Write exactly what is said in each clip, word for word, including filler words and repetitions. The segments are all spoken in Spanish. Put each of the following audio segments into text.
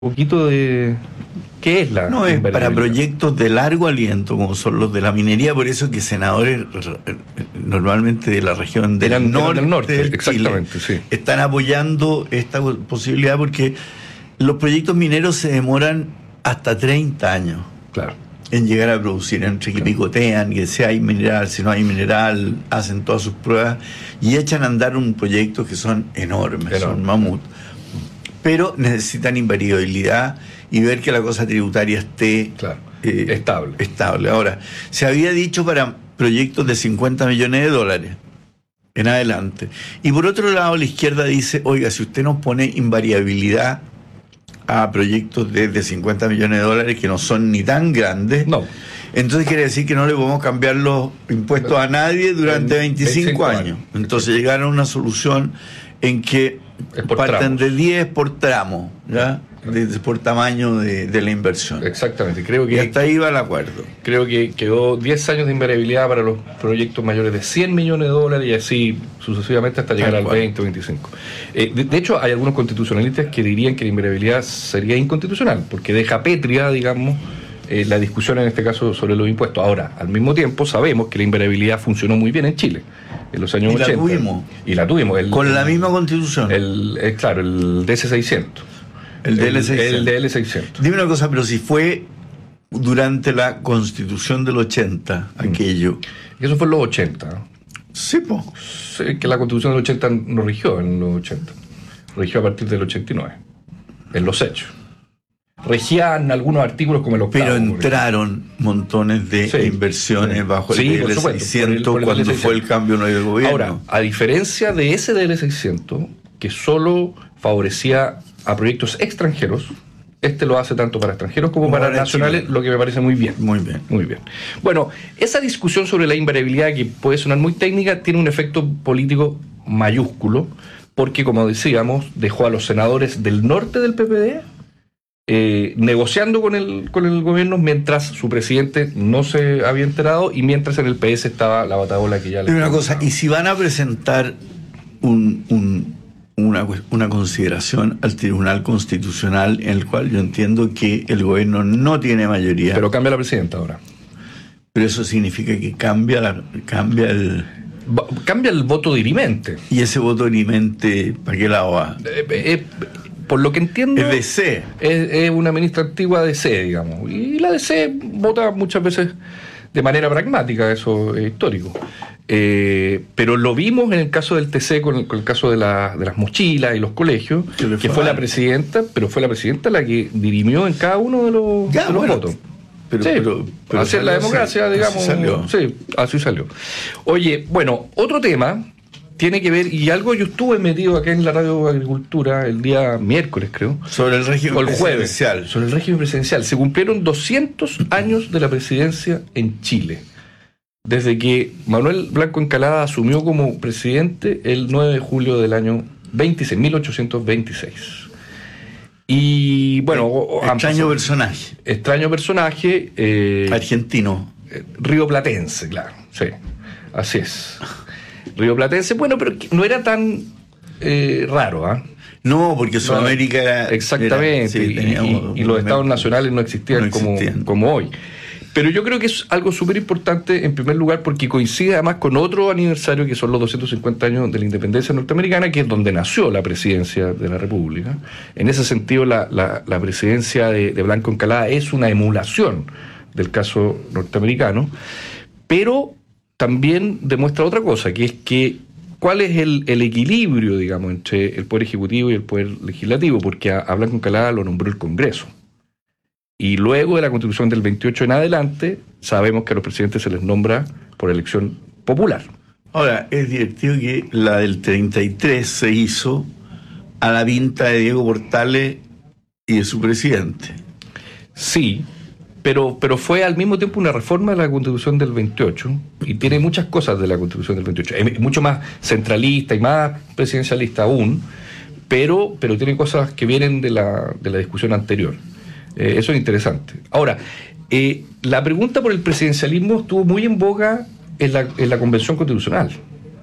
poquito de qué es la No, es para invertibilidad. proyectos de largo aliento, como son los de la minería, por eso que senadores normalmente de la región del Eran- eran norte, del norte, del exactamente, Chile, sí. están apoyando esta posibilidad porque los proyectos mineros se demoran hasta treinta años Claro. en llegar a producir, entre que picotean, que si hay mineral, si no hay mineral, hacen todas sus pruebas y echan a andar un proyecto que son enormes, Enorme. son mamut. Pero necesitan invariabilidad y ver que la cosa tributaria esté Claro. eh, Estable. estable. Ahora, se había dicho para proyectos de cincuenta millones de dólares en adelante. Y por otro lado, la izquierda dice, oiga, si usted nos pone invariabilidad a proyectos de, de cincuenta millones de dólares que no son ni tan grandes, No. entonces quiere decir que no le podemos cambiar los impuestos a nadie durante veinticinco años. años. Entonces llegaron a una solución en que Es por parten tramos. de diez por tramo, ¿ya? De, de- por tamaño de, de la inversión. Exactamente. Creo Y que hasta ahí va el acuerdo. creo que quedó diez años de invariabilidad para los proyectos mayores de cien millones de dólares y así sucesivamente hasta llegar Tal al cual. veinte o veinticinco. Eh, de, de hecho, hay algunos constitucionalistas que dirían que la invariabilidad sería inconstitucional, porque deja pétrea, digamos, eh, la discusión en este caso sobre los impuestos. Ahora, al mismo tiempo, sabemos que la invariabilidad funcionó muy bien en Chile en los años Y la ochenta. tuvimos. Y la tuvimos. El, Con la misma constitución. El, el- claro, el D S seiscientos. El D L seiscientos. El D L seiscientos. Dime una cosa, pero si fue durante la constitución del ochenta, aquello. Y eso fue en los ochenta. Sí, po. Sí, que la constitución del ochenta no rigió en los ochenta. Rigió a partir del ochenta y nueve. En los hechos. Regían algunos artículos como el octavo. Pero por ejemplo. entraron montones de Sí. inversiones Sí. bajo Sí, el por D L supuesto, seiscientos por el- por el cuando D L fue el cambio no de gobierno. Ahora, a diferencia de ese D L seiscientos, que solo favorecía a proyectos extranjeros, este lo hace tanto para extranjeros como, Como para para nacionales, Chile. lo que me parece muy bien. Muy bien. Muy bien. Bueno, esa discusión sobre la invariabilidad, que puede sonar muy técnica, tiene un efecto político mayúsculo, porque, como decíamos, dejó a los senadores del norte del P P D eh, negociando con el, con el gobierno mientras su presidente no se había enterado y mientras en el P S estaba la batabola que ya le... Dime una cosa, y si van a presentar un, un- una, una consideración al Tribunal Constitucional en el cual yo entiendo que el gobierno no tiene mayoría, Pero pero, cambia la presidenta ahora. eso significa que cambia, la- cambia el... Va- Cambia el voto dirimente. Y ese voto alimente, ¿para qué lado va? Eh, eh, por lo que entiendo... Es de C. Es, es una ministra antigua de C, digamos. Y la D C vota muchas veces de manera pragmática, eso es histórico. Eh, pero lo vimos en el caso del T C, con el, con el caso de, la- de las mochilas y los colegios, Que le que fue fue la mal. presidenta, pero fue la presidenta la que dirimió en cada uno de los, Ya, de los bueno, votos. pero- sí, pero- pero así es la salió democracia, así, digamos. así salió. Sí, así salió. Oye, bueno, otro tema tiene que ver, y algo yo estuve metido acá en la Radio Agricultura el día miércoles, creo, Sobre el régimen o el jueves, presidencial. sobre el régimen presidencial. Se cumplieron doscientos años de la presidencia en Chile. Desde que Manuel Blanco Encalada asumió como presidente el nueve de julio del año veintiséis, mil ochocientos veintiséis. Y bueno, o- han Extraño pasado- personaje. extraño personaje, eh, Argentino. eh, rioplatense, claro, sí, así es. Rioplatense, bueno, pero que no era tan eh, raro, ¿ah? No, porque Sudamérica era... Exactamente, era- sí, y- teníamos- y, y los estados nacionales no existían, no existían. Como, como hoy. Pero yo creo que es algo súper importante, en primer lugar, porque coincide además con otro aniversario, que son los doscientos cincuenta años de la independencia norteamericana, que es donde nació la presidencia de la República. En ese sentido, la, la- la presidencia de, de Blanco Encalada es una emulación del caso norteamericano, pero también demuestra otra cosa, que es que cuál es el, el equilibrio, digamos, entre el Poder Ejecutivo y el Poder Legislativo, porque a, a Blanco Encalada lo nombró el Congreso. Y luego de la Constitución del veintiocho en adelante, sabemos que a los presidentes se les nombra por elección popular. Ahora, es divertido que la del treinta y tres se hizo a la pinta de Diego Portales y de su presidente. Sí, pero, pero fue al mismo tiempo una reforma de la Constitución del veintiocho y tiene muchas cosas de la Constitución del veintiocho. Es mucho más centralista y más presidencialista aún, pero, pero tiene cosas que vienen de la, de la discusión anterior. Eh, eso es interesante. Ahora, eh, la pregunta por el presidencialismo estuvo muy en boga en la, en la Convención Constitucional.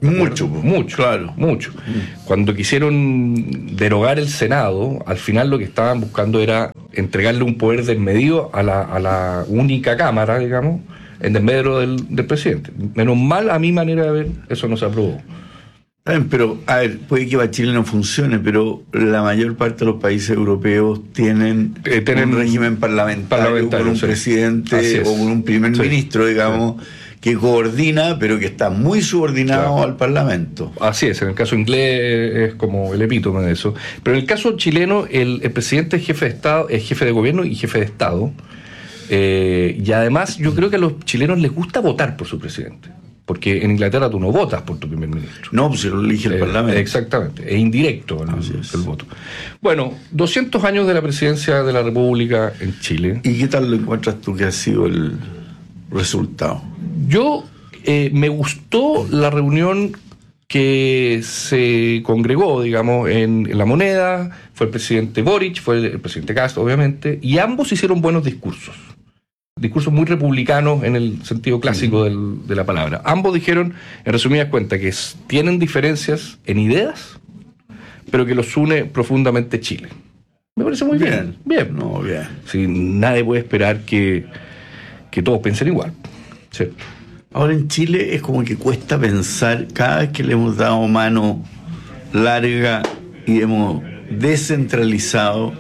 Mucho, mucho, claro. mucho. Mm. Cuando quisieron derogar el Senado, al final lo que estaban buscando era entregarle un poder desmedido a la, a la única Cámara, digamos, en desmedro del, del presidente. Menos mal, a mi manera de ver, eso no se aprobó. Pero, a ver, puede que para Chile no funcione, pero la mayor parte de los países europeos tienen, eh, tienen un régimen parlamentario, parlamentario con un sí. presidente o con un primer sí. ministro, digamos, sí. que coordina, pero que está muy subordinado claro. al Parlamento. Así es, en el caso inglés es como el epítome de eso. Pero en el caso chileno, el, el presidente es jefe de Estado, es jefe de gobierno y jefe de Estado. Eh, y además, yo creo que a los chilenos les gusta votar por su presidente. Porque en Inglaterra tú no votas por tu primer ministro. No, pues se lo elige el eh, Parlamento. Exactamente, es indirecto el, el voto. Bueno, doscientos años de la presidencia de la República en Chile. ¿Y qué tal lo encuentras tú que ha sido el resultado? Yo, eh, me gustó la reunión que se congregó, digamos, en, en La Moneda. Fue el presidente Boric, fue el, el presidente Kast, obviamente, y ambos hicieron buenos discursos. Discursos muy republicanos en el sentido clásico del, de la palabra. Ambos dijeron, en resumidas cuentas, que es, tienen diferencias en ideas, pero que los une profundamente Chile. Me parece muy bien. Bien, bien. No, bien. Sí, nadie puede esperar que, que todos piensen igual. ¿Cierto? Ahora en Chile es como que cuesta pensar, cada vez que le hemos dado mano larga y hemos descentralizado,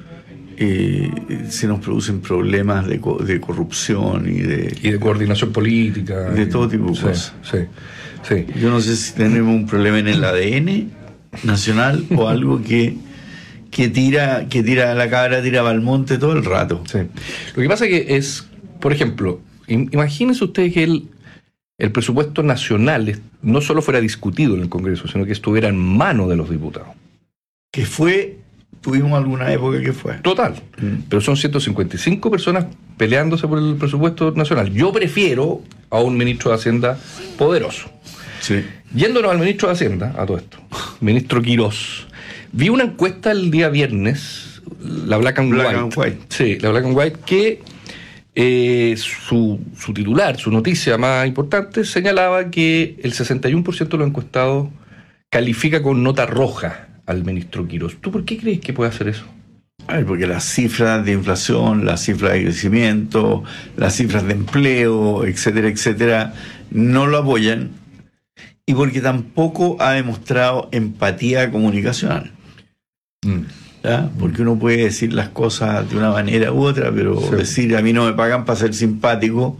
Eh, se nos producen problemas de, co- de corrupción y de... Y de coordinación política. De todo tipo de sí, cosas. Sí, sí. Yo no sé si tenemos un problema en el A D N nacional o algo que, que tira que tira a la cabra, tira para el monte todo el rato. Sí. Lo que pasa es que es, por ejemplo, imagínense ustedes que el, el presupuesto nacional no solo fuera discutido en el Congreso, sino que estuviera en manos de los diputados. Que fue... Tuvimos alguna época que fue. Total. Mm. Pero son ciento cincuenta y cinco personas peleándose por el presupuesto nacional. Yo prefiero a un ministro de Hacienda poderoso. Sí. Yéndonos al ministro de Hacienda, a todo esto, ministro Quirós. Vi una encuesta el día viernes, la Black and, Black White, and White. Sí, la Black and White, que eh, su, su titular, su noticia más importante, señalaba que el sesenta y uno por ciento de los encuestados califica con nota roja al ministro Quirós. ¿Tú por qué crees que puede hacer eso? A ver, porque las cifras de inflación, las cifras de crecimiento, las cifras de empleo, etcétera, etcétera, no lo apoyan, y porque tampoco ha demostrado empatía comunicacional. Mm. ¿Ya? Porque uno puede decir las cosas de una manera u otra, pero sí. decir a mí no me pagan para ser simpático,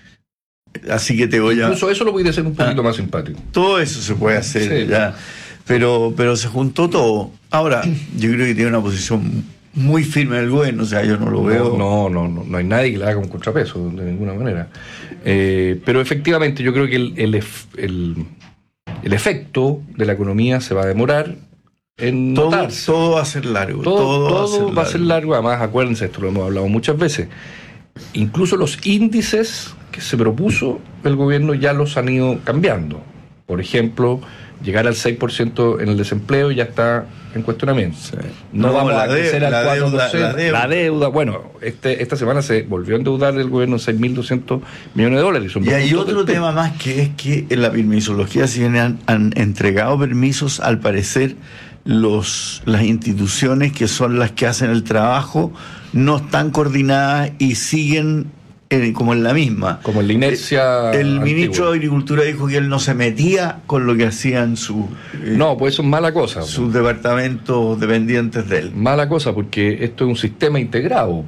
así que te voy a... Incluso eso lo puede hacer un poquito ah, más simpático. Todo eso se puede hacer, sí. ya. Pero, pero se juntó todo. Ahora, yo creo que tiene una posición muy firme del gobierno, o sea, yo no lo veo. No, no, no, no hay nadie que le haga un contrapeso, de ninguna manera. Eh, pero efectivamente, yo creo que el, el, el, el efecto de la economía se va a demorar en todo, notarse. Todo va a ser largo. Todo, todo, todo va, a ser, va largo. a ser largo. Además, acuérdense, esto lo hemos hablado muchas veces. Incluso los índices que se propuso el gobierno ya los han ido cambiando. Por ejemplo, llegar al seis por ciento en el desempleo ya está en cuestionamiento. Sí. No, no vamos a crecer al cuatro por ciento. Deuda, la, deuda. la deuda, bueno, este, esta semana se volvió a endeudar el gobierno en seis mil doscientos millones de dólares. Y hay otro tema más, que es que en la permisología, si bien han, han entregado permisos, al parecer los las instituciones que son las que hacen el trabajo no están coordinadas y siguen Eh, como en la misma. Como en la inercia. El, el ministro antigua. de Agricultura dijo que él no se metía con lo que hacían sus eh, no, pues eso es mala cosa. sus pues. departamentos dependientes de él. Mala cosa, porque esto es un sistema integrado.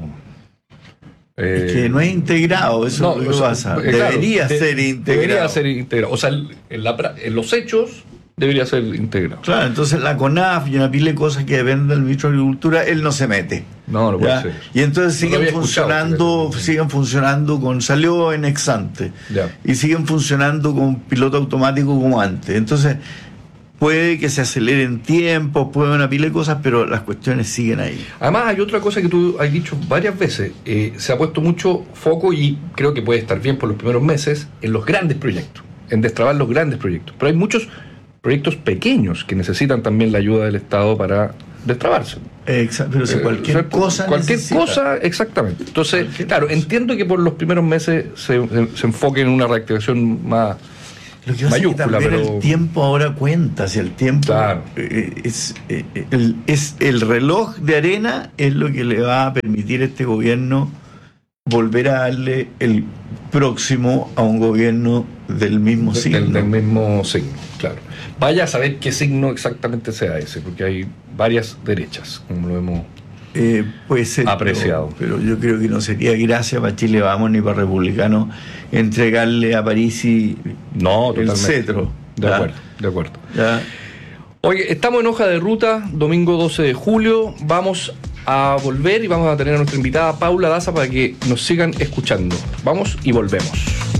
Eh, es que no es integrado, eso no, es lo que pasa. Eh, claro, debería de, ser integrado. Debería ser integrado. O sea, en, la, en los hechos debería ser integrado. Claro, entonces la CONAF y una pila de cosas que dependen del ministro de Agricultura, él no se mete. No, no puede ¿ya? ser. Y entonces siguen no funcionando, escuchado, siguen funcionando con, salió en ex ante, ya. y siguen funcionando con piloto automático como antes. Entonces, puede que se aceleren tiempos, puede haber una pila de cosas, pero las cuestiones siguen ahí. Además, hay otra cosa que tú has dicho varias veces. Eh, se ha puesto mucho foco, y creo que puede estar bien por los primeros meses, en los grandes proyectos, en destrabar los grandes proyectos. Pero hay muchos proyectos pequeños que necesitan también la ayuda del Estado para destrabarse. Exacto, pero si cualquier eh, cosa cualquier necesita. cosa, exactamente. Entonces, cualquier claro, cosa. Entiendo que por los primeros meses se, se, se enfoque en una reactivación más Lo que pasa mayúscula, es que también pero el tiempo ahora cuenta, si el tiempo claro. eh, es, eh, el, es el reloj de arena es lo que le va a permitir a este gobierno volver a darle el próximo a un gobierno del mismo signo. Del, del mismo signo, claro. Vaya a saber qué signo exactamente sea ese, porque hay varias derechas, como lo hemos eh, puede ser, apreciado. Pero, pero yo creo que no sería gracia para Chile Vamos ni para Republicano entregarle a Parisi no, el cetro. De ¿ya? acuerdo, de acuerdo. ¿Ya? Oye, estamos en Hoja de Ruta, domingo doce de julio. Vamos a volver y vamos a tener a nuestra invitada Paula Daza para que nos sigan escuchando. Vamos y volvemos.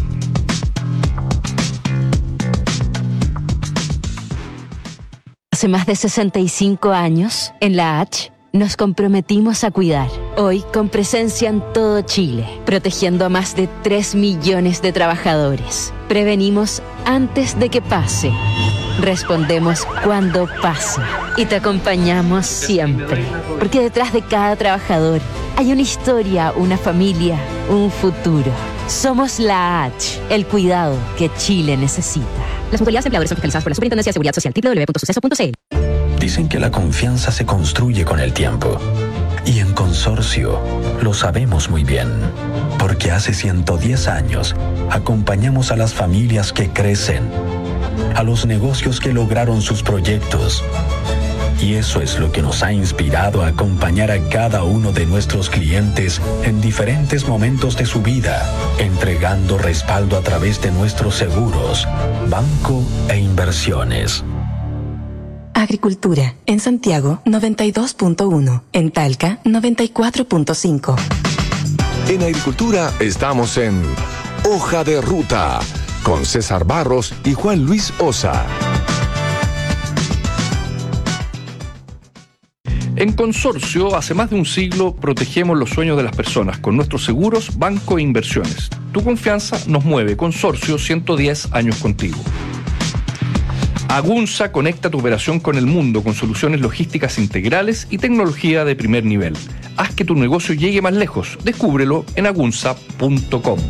Hace más de sesenta y cinco años, en la H, nos comprometimos a cuidar. Hoy, con presencia en todo Chile, protegiendo a más de tres millones de trabajadores. Prevenimos antes de que pase. Respondemos cuando pasa. Y te acompañamos siempre. Porque detrás de cada trabajador hay una historia, una familia, un futuro. Somos la H, el cuidado que Chile necesita. Las mutualidades empleadores son fiscalizadas por la Superintendencia de Seguridad Social, doble u doble u doble u punto suceso punto c l. Dicen que la confianza se construye con el tiempo. Y en Consorcio lo sabemos muy bien. Porque hace ciento diez años acompañamos a las familias que crecen, a los negocios que lograron sus proyectos. Y eso es lo que nos ha inspirado a acompañar a cada uno de nuestros clientes en diferentes momentos de su vida, entregando respaldo a través de nuestros seguros, banco e inversiones. Agricultura, en Santiago noventa y dos punto uno, en Talca noventa y cuatro punto cinco. En Agricultura estamos en Hoja de Ruta, con César Barros y Juan Luis Osa. En Consorcio, hace más de un siglo, protegemos los sueños de las personas con nuestros seguros, banco e inversiones. Tu confianza nos mueve. Consorcio, ciento diez años contigo. Agunza conecta tu operación con el mundo con soluciones logísticas integrales y tecnología de primer nivel. Haz que tu negocio llegue más lejos. Descúbrelo en agunza punto com.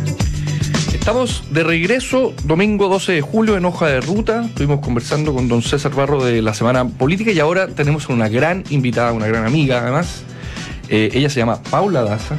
Estamos de regreso, domingo doce de julio, en Hoja de Ruta. Estuvimos conversando con don César Barro de la Semana Política y ahora tenemos una gran invitada, una gran amiga además. Eh, ella se llama Paula Daza.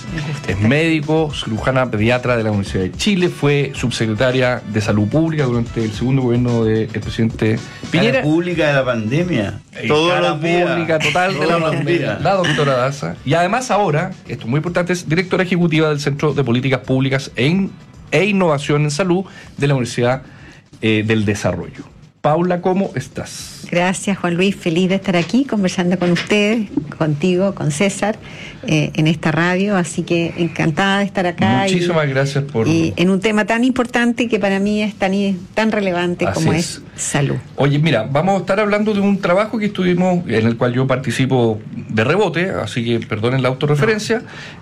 Es médico, cirujana pediatra de la Universidad de Chile, fue subsecretaria de Salud Pública durante el segundo gobierno del presidente Piñera. La pública de la pandemia. Toda la pública total de la pandemia. La doctora Daza. Y además ahora, esto es muy importante, es directora ejecutiva del Centro de Políticas Públicas e, e Innovación en Salud de la Universidad eh, del Desarrollo. Paula, ¿cómo estás? Gracias, Juan Luis. Feliz de estar aquí conversando con ustedes, contigo, con César, eh, en esta radio. Así que encantada de estar acá. Muchísimas y, gracias por... Y en un tema tan importante que para mí es tan, tan relevante Así como es. es salud. Oye, mira, vamos a estar hablando de un trabajo que estuvimos, en el cual yo participo de rebote, así que perdonen la autorreferencia,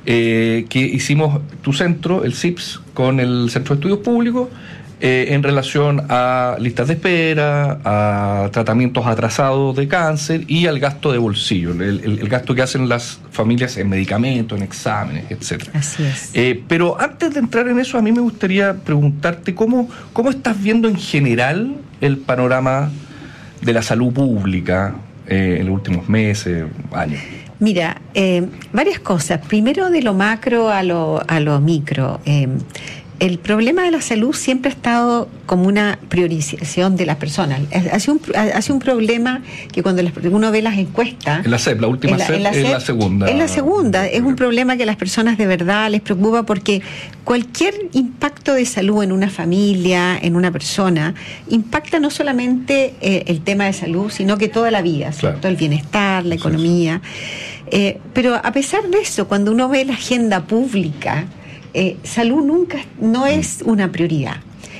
eh, que hicimos tu centro, el C I P S, con el Centro de Estudios Públicos, Eh, en relación a listas de espera, a tratamientos atrasados de cáncer y al gasto de bolsillo, el, el, el gasto que hacen las familias en medicamentos, en exámenes, etcétera. Así es. Eh, pero antes de entrar en eso, a mí me gustaría preguntarte cómo, cómo estás viendo en general el panorama de la salud pública eh, en los últimos meses, años. Mira, eh, varias cosas. Primero de lo macro a lo, a lo micro. Eh, El problema de la salud siempre ha estado como una priorización de las personas. Ha sido un, ha sido un problema que cuando uno ve las encuestas... En la C E P, la última C E P, es la segunda. Es la segunda. Es un problema que a las personas de verdad les preocupa porque cualquier impacto de salud en una familia, en una persona, impacta no solamente eh, el tema de salud, sino que toda la vida, ¿cierto? Claro. El bienestar, la economía. Eh, pero a pesar de eso, cuando uno ve la agenda pública... Eh, salud nunca no es una prioridad,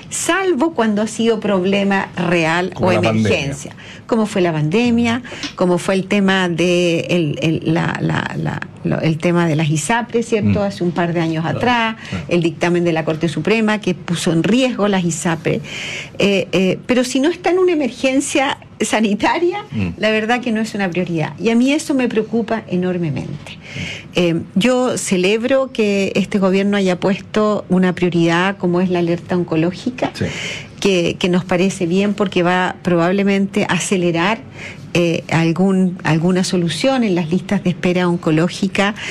salvo cuando ha sido problema real como o emergencia, pandemia. Como fue la pandemia, como fue el tema de el, el, la, la, la, la, el tema de las ISAPRES, ¿cierto? Mm. Hace un par de años claro. atrás, claro. el dictamen de la Corte Suprema que puso en riesgo las ISAPRES, eh, eh, pero si no está en una emergencia sanitaria, mm. la verdad que no es una prioridad. Y a mí eso me preocupa enormemente. Eh, yo celebro que este gobierno haya puesto una prioridad como es la alerta oncológica. Sí. que, que nos parece bien porque va probablemente a acelerar eh, algún, alguna solución en las listas de espera oncológica